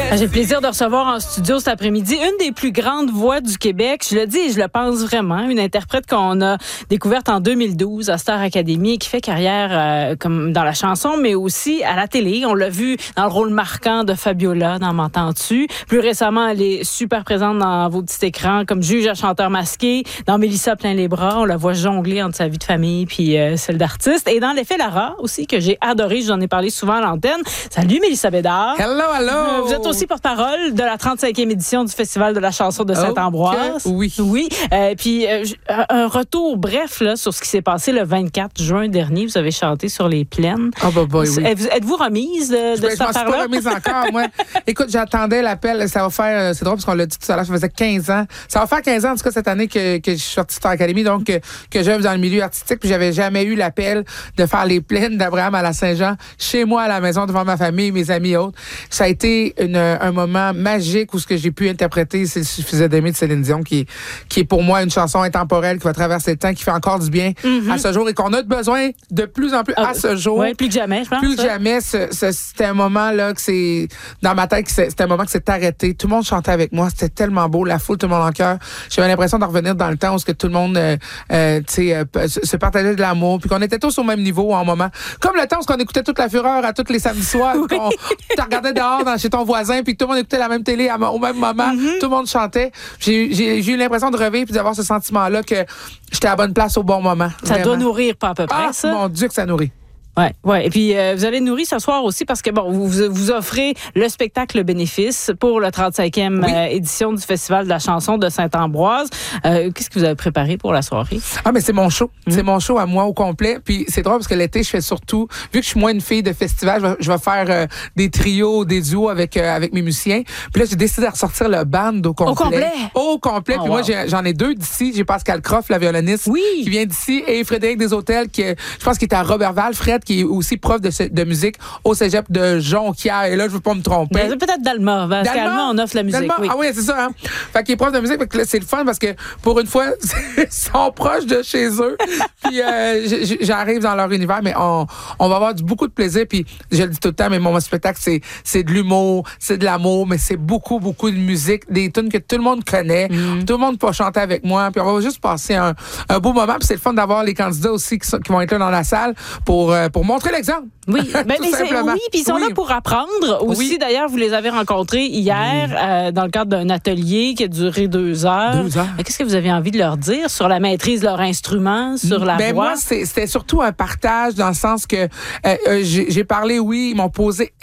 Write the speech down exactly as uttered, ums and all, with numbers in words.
J'ai le plaisir de recevoir en studio cet après-midi une des plus grandes voix du Québec. Je le dis et je le pense vraiment. Une interprète qu'on a découverte en deux mille douze à Star Academy et qui fait carrière euh, comme dans la chanson, mais aussi à la télé. On l'a vu dans le rôle marquant de Fabiola dans M'entends-tu. Plus récemment, elle est super présente dans vos petits écrans comme juge à chanteur masqué. Dans Mélissa plein les bras, on la voit jongler entre sa vie de famille puis euh, celle d'artiste. Et dans L'effet Lara aussi, que j'ai adoré. J'en ai parlé souvent à l'antenne. Salut Mélissa Bédard. Hello, hello. Vous êtes aussi porte-parole de la trente-cinquième édition du Festival de la chanson de Saint-Ambroise. Okay. Oui. Oui. Euh, puis, euh, un retour bref là, sur ce qui s'est passé le vingt-quatre juin dernier. Vous avez chanté sur les plaines. Oh, bah, bah, oui. Êtes-vous remise de, de ben, cette affaire-là? Je m'en suis pas remise encore, moi. Écoute, j'attendais l'appel. Ça va faire, c'est drôle parce qu'on l'a dit tout à l'heure, ça faisait quinze ans. Ça va faire quinze ans, en tout cas, cette année que, que je suis sortie de Star Academy, donc que, que j'œuvre dans le milieu artistique. Puis, j'avais jamais eu l'appel de faire les plaines d'Abraham à la Saint-Jean, chez moi, à la maison, devant ma famille, mes amis et autres. Ça a été une, un moment magique où ce que j'ai pu interpréter, c'est Il suffisait d'aimer de Céline Dion, qui est, qui est pour moi une chanson intemporelle qui va traverser le temps, qui fait encore du bien mm-hmm. à ce jour et qu'on a besoin de plus en plus ah, à ce jour. Oui, plus que jamais, je pense. Plus que jamais. Ce, ce, c'était un moment là que c'est dans ma tête, que c'était un moment que c'est arrêté. Tout le monde chantait avec moi. C'était tellement beau. La foule, tout le monde en cœur. J'avais l'impression de revenir dans le temps où ce que tout le monde euh, euh, tu sais, euh, se partageait de l'amour, puis qu'on était tous au même niveau en moment. Comme le temps où on écoutait toute la fureur à tous les samedis soirs, oui. qu'on tu regardais dehors dans, chez ton voisin, puis tout le monde écoutait la même télé à, au même moment. Mm-hmm. Tout le monde chantait. J'ai, j'ai, j'ai eu l'impression de revivre puis d'avoir ce sentiment-là que j'étais à la bonne place au bon moment. Ça vraiment. Doit nourrir pas à peu près, ah, ça? Mon Dieu que ça nourrit. Ouais, ouais. Et puis euh, vous allez nourrir ce soir aussi parce que bon, vous vous offrez le spectacle bénéfice pour la trente-cinquième oui. euh, édition du Festival de la chanson de Saint-Ambroise. Euh, qu'est-ce que vous avez préparé pour la soirée? Ah mais c'est mon show, mmh. c'est mon show à moi au complet. Puis c'est drôle parce que l'été je fais surtout, vu que je suis moins une fille de festival, je vais, je vais faire euh, des trios, des duos avec euh, avec mes musiciens. Puis là j'ai décidé de ressortir le band au complet. Au complet. Au complet. Oh, puis wow. moi j'ai, j'en ai deux d'ici. J'ai Pascal Croft, la violoniste, oui. qui vient d'ici, et Frédéric Deshôtels, qui je pense qu'il était à Robertval, Fred, qui est aussi prof de, de musique au cégep de Jonquière. Et là, je veux pas me tromper. Mais peut-être Dalma. Parce qu'Alma, on offre la musique. Dalma? Oui. Ah oui, c'est ça. Hein? Fait qu'il est prof de musique. Fait que là, c'est le fun parce que pour une fois, ils sont proches de chez eux. Puis euh, j'arrive dans leur univers, mais on, on va avoir du, beaucoup de plaisir. Puis je le dis tout le temps, mais mon spectacle, c'est, c'est de l'humour, c'est de l'amour, mais c'est beaucoup, beaucoup de musique, des tunes que tout le monde connaît. Mm. Tout le monde peut chanter avec moi. Puis on va juste passer un, un beau moment. Puis c'est le fun d'avoir les candidats aussi qui, sont, qui vont être là dans la salle pour, euh, pour montrer l'exemple. Oui, ben, mais c'est, oui, puis ils sont oui. là pour apprendre aussi. Oui. D'ailleurs, vous les avez rencontrés hier oui. euh, dans le cadre d'un atelier qui a duré deux heures. Deux heures. Mais qu'est-ce que vous avez envie de leur dire sur la maîtrise de leur instrument, sur la ben voix? Moi, c'est, c'était surtout un partage dans le sens que euh, euh, j'ai, j'ai parlé, oui, ils m'ont posé